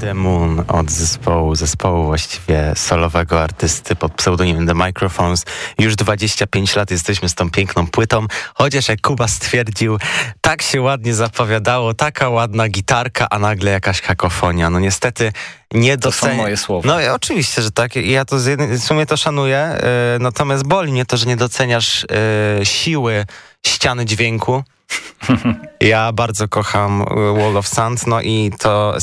The Moon od zespołu właściwie solowego artysty pod pseudonimem The Microphones. Już 25 lat jesteśmy z tą piękną płytą, chociaż jak Kuba stwierdził, tak się ładnie zapowiadało, taka ładna gitarka, a nagle jakaś kakofonia. No niestety nie doceniam. To są moje słowa. No oczywiście, że tak. Ja to w sumie to szanuję, natomiast boli mnie to, że nie doceniasz siły ściany dźwięku. Ja bardzo kocham Wall of Sound, no i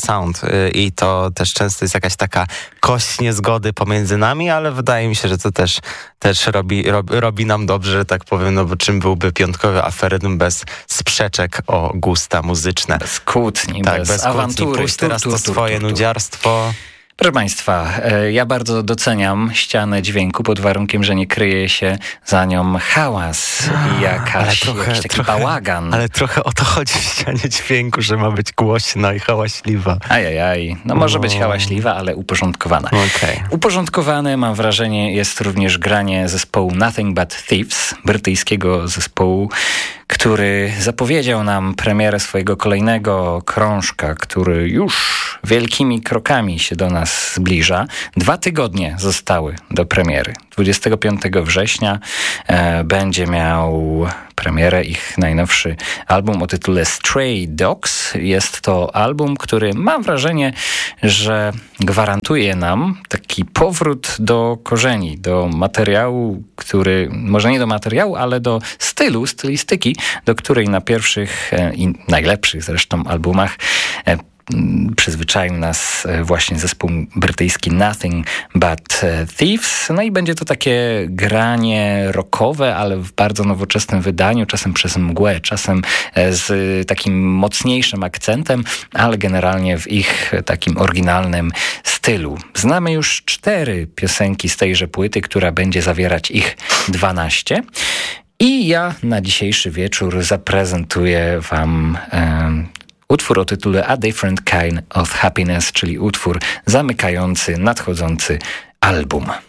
i to też często jest jakaś taka kość niezgody pomiędzy nami, ale wydaje mi się, że to też robi nam dobrze, że tak powiem, no bo czym byłby piątkowy aferyzm bez sprzeczek o gusta muzyczne. Bez kłótni, tak, bez awantury. Puść teraz to swoje nudziarstwo. Proszę Państwa, ja bardzo doceniam ścianę dźwięku pod warunkiem, że nie kryje się za nią hałas i jakiś taki bałagan. Ale trochę o to chodzi w ścianie dźwięku, że ma być głośna i hałaśliwa. Ajajaj, no może być hałaśliwa, ale uporządkowana. Okay. Uporządkowane, mam wrażenie, jest również granie zespołu Nothing But Thieves, brytyjskiego zespołu, który zapowiedział nam premierę swojego kolejnego krążka, który już wielkimi krokami się do nas zbliża. 2 tygodnie zostały do premiery. 25 września będzie miał premierę ich najnowszy album o tytule Stray Dogs. Jest to album, który mam wrażenie, że gwarantuje nam taki powrót do korzeni, do materiału, który, może nie do materiału, ale do stylistyki, do której na pierwszych i najlepszych zresztą albumach przyzwyczaił nas właśnie zespół brytyjski Nothing But Thieves. No i będzie to takie granie rockowe, ale w bardzo nowoczesnym wydaniu, czasem przez mgłę, czasem z takim mocniejszym akcentem, ale generalnie w ich takim oryginalnym stylu. Znamy już 4 piosenki z tejże płyty, która będzie zawierać ich 12. I ja na dzisiejszy wieczór zaprezentuję wam utwór o tytule A Different Kind of Happiness, czyli utwór zamykający nadchodzący album.